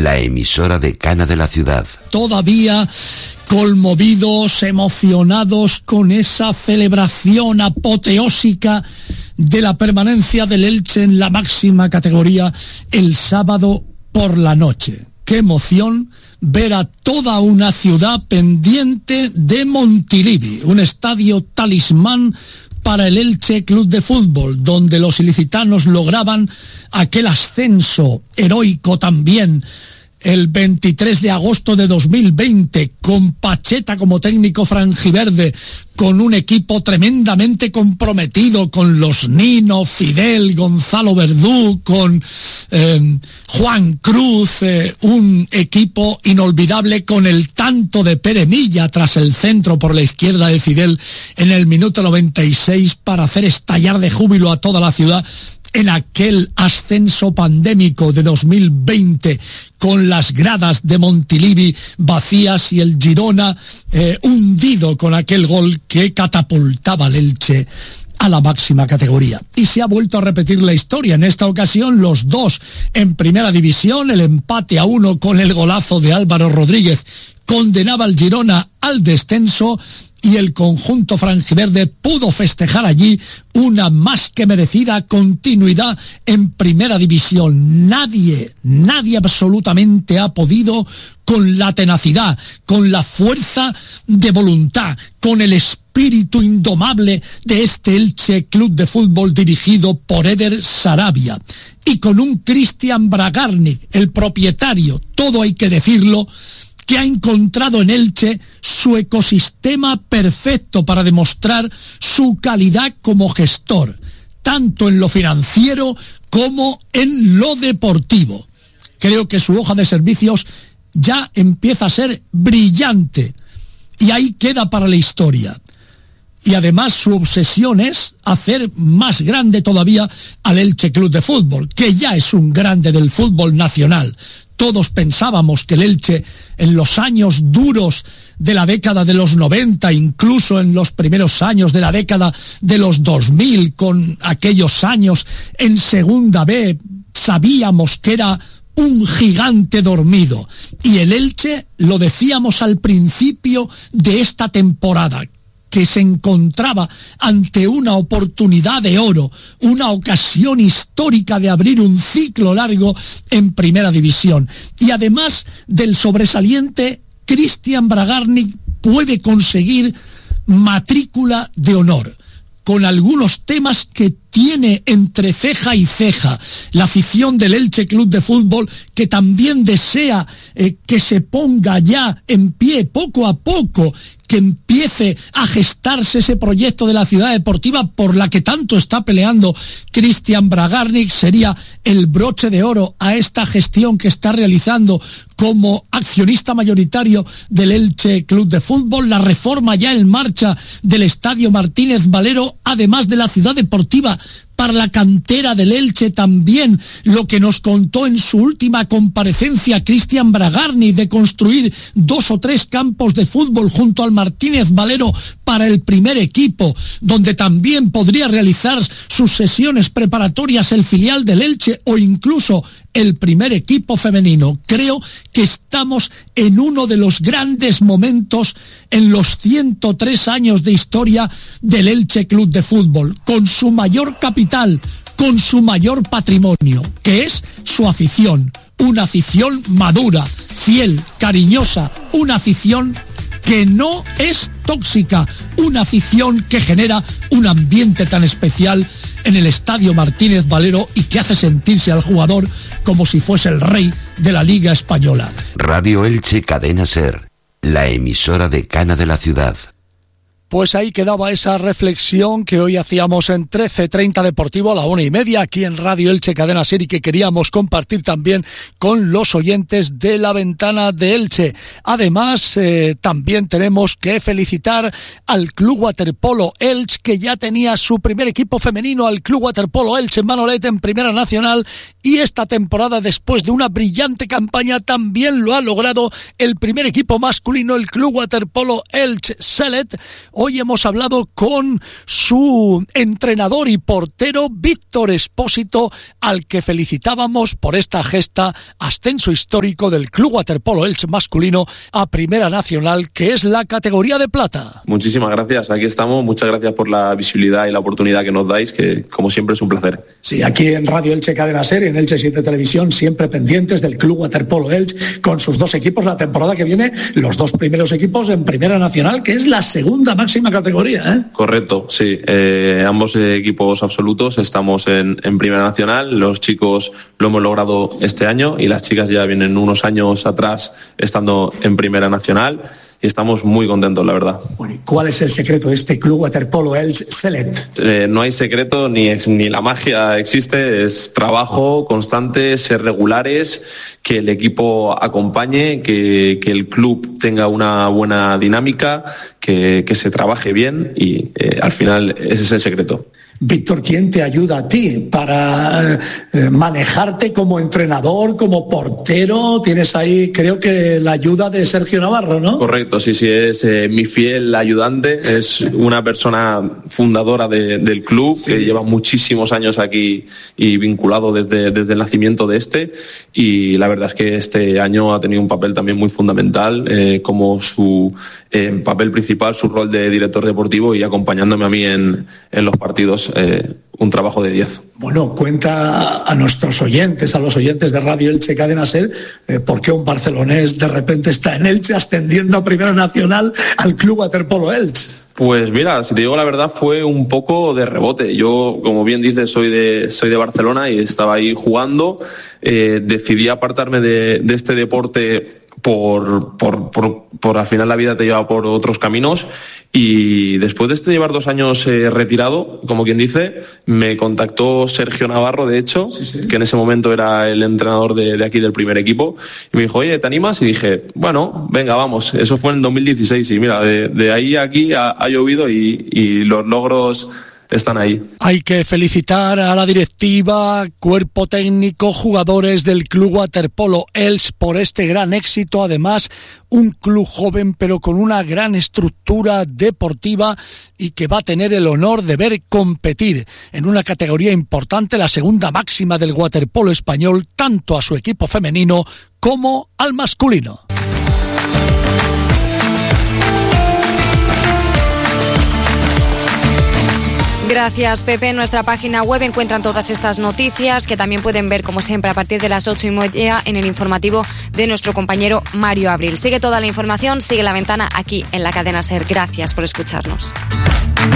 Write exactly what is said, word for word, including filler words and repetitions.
la emisora decana de la ciudad. Todavía conmovidos, emocionados con esa celebración apoteósica de la permanencia del Elche en la máxima categoría el sábado por la noche. ¡Qué emoción! Ver a toda una ciudad pendiente de Montilivi, un estadio talismán para el Elche Club de Fútbol, donde los ilicitanos lograban aquel ascenso heroico también el veintitrés de agosto de dos mil veinte, con Pacheta como técnico franjiverde, con un equipo tremendamente comprometido, con los Nino, Fidel, Gonzalo Verdú, con eh, Juan Cruz, eh, un equipo inolvidable con el tanto de Pere Milla tras el centro por la izquierda de Fidel en el minuto noventa y seis para hacer estallar de júbilo a toda la ciudad en aquel ascenso pandémico de dos mil veinte, con las gradas de Montilivi vacías y el Girona eh, hundido con aquel gol que catapultaba al Elche a la máxima categoría. Y se ha vuelto a repetir la historia. En esta ocasión los dos en primera división, el empate a uno con el golazo de Álvaro Rodríguez condenaba al Girona al descenso, y el conjunto franjiverde pudo festejar allí una más que merecida continuidad en primera división. Nadie, nadie absolutamente ha podido, con la tenacidad, con la fuerza de voluntad, con el espíritu indomable de este Elche Club de Fútbol dirigido por Eder Sarabia, y con un Cristian Bragarnik, el propietario, todo hay que decirlo, que ha encontrado en Elche su ecosistema perfecto para demostrar su calidad como gestor, tanto en lo financiero como en lo deportivo. Creo que su hoja de servicios ya empieza a ser brillante y ahí queda para la historia. Y además su obsesión es hacer más grande todavía al Elche Club de Fútbol, que ya es un grande del fútbol nacional. Todos pensábamos que el Elche en los años duros de la década de los noventa, incluso en los primeros años de la década de los dos mil, con aquellos años en Segunda B, sabíamos que era un gigante dormido. Y el Elche, lo decíamos al principio de esta temporada, que se encontraba ante una oportunidad de oro, una ocasión histórica de abrir un ciclo largo en primera división. Y además del sobresaliente, Cristian Bragarnik puede conseguir matrícula de honor, con algunos temas que tiene entre ceja y ceja la afición del Elche Club de Fútbol, que también desea eh, que se ponga ya en pie poco a poco, que empiece a gestarse ese proyecto de la ciudad deportiva por la que tanto está peleando Cristian Bragarnik. Sería el broche de oro a esta gestión que está realizando como accionista mayoritario del Elche Club de Fútbol, la reforma ya en marcha del Estadio Martínez Valero, además de la ciudad deportiva para la cantera del Elche, también lo que nos contó en su última comparecencia Cristian Bragarnik de construir dos o tres campos de fútbol junto al Martínez Valero para el primer equipo, donde también podría realizar sus sesiones preparatorias el filial del Elche o incluso el primer equipo femenino. Creo que estamos en uno de los grandes momentos en los ciento tres años de historia del Elche Club de Fútbol, con su mayor capital, con su mayor patrimonio, que es su afición, una afición madura, fiel, cariñosa, una afición que no es tóxica, una afición que genera un ambiente tan especial en el Estadio Martínez Valero y que hace sentirse al jugador como si fuese el rey de la Liga Española. Radio Elche Cadena Ser, la emisora decana de la ciudad. Pues ahí quedaba esa reflexión que hoy hacíamos en trece treinta Deportivo a la una y media aquí en Radio Elche Cadena Ser y que queríamos compartir también con los oyentes de La Ventana de Elche. Además, eh, también tenemos que felicitar al Club Waterpolo Elche, que ya tenía su primer equipo femenino, al Club Waterpolo Elche en Manolete en Primera Nacional, y esta temporada, después de una brillante campaña, también lo ha logrado el primer equipo masculino, el Club Waterpolo Elche Selet. Hoy hemos hablado con su entrenador y portero Víctor Espósito, al que felicitábamos por esta gesta, ascenso histórico del Club Waterpolo Elche masculino a Primera Nacional, que es la categoría de plata. Muchísimas gracias, aquí estamos, muchas gracias por la visibilidad y la oportunidad que nos dais, que como siempre es un placer. Sí, aquí en Radio Elche Cadena Ser y en Elche siete Televisión, siempre pendientes del Club Waterpolo Elche, con sus dos equipos la temporada que viene, los dos primeros equipos en Primera Nacional, que es la segunda máxima categoría, ¿eh? Correcto, sí, eh, ambos equipos absolutos estamos en, en Primera Nacional, los chicos lo hemos logrado este año y las chicas ya vienen unos años atrás estando en Primera Nacional. Y estamos muy contentos, la verdad. Bueno, ¿cuál es el secreto de este Club Waterpolo Elche Select? Eh, no hay secreto, ni, ex, ni la magia existe, es trabajo constante, ser regulares, que el equipo acompañe, que, que el club tenga una buena dinámica, que, que se trabaje bien y eh, al final ese es el secreto. Víctor, ¿quién te ayuda a ti para eh, manejarte como entrenador, como portero? Tienes ahí, creo que la ayuda de Sergio Navarro, ¿no? Correcto, sí, sí, es eh, mi fiel ayudante, es una persona fundadora de, del club, sí, que lleva muchísimos años aquí y vinculado desde, desde el nacimiento de este, y la verdad es que este año ha tenido un papel también muy fundamental, eh, como su eh, papel principal, su rol de director deportivo y acompañándome a mí en, en los partidos. Eh, un trabajo de diez. Bueno, cuenta a nuestros oyentes, a los oyentes de Radio Elche Cadena Ser, eh, por qué un barcelonés de repente está en Elche ascendiendo a Primera Nacional al Club Waterpolo Elche. Pues mira, si te digo la verdad, fue un poco de rebote. Yo, como bien dices, soy de soy de Barcelona y estaba ahí jugando. Eh, decidí apartarme de, de este deporte por, por, por, por al final la vida te lleva por otros caminos. Y después de este llevar dos años eh, retirado, como quien dice, me contactó Sergio Navarro, de hecho, sí, sí. que en ese momento era el entrenador de, de aquí del primer equipo, y me dijo, oye, ¿te animas? Y dije, bueno, venga, vamos. Eso fue en el dos mil dieciséis y mira, de, de ahí a aquí ha, ha llovido y, y los logros están ahí. Hay que felicitar a la directiva, cuerpo técnico, jugadores del Club Waterpolo Elche por este gran éxito. Además, un club joven pero con una gran estructura deportiva y que va a tener el honor de ver competir en una categoría importante, la segunda máxima del waterpolo español, tanto a su equipo femenino como al masculino. Gracias, Pepe. En nuestra página web encuentran todas estas noticias que también pueden ver, como siempre, a partir de las ocho y media en el informativo de nuestro compañero Mario Abril. Sigue toda la información, sigue La Ventana aquí en la cadena SER. Gracias por escucharnos.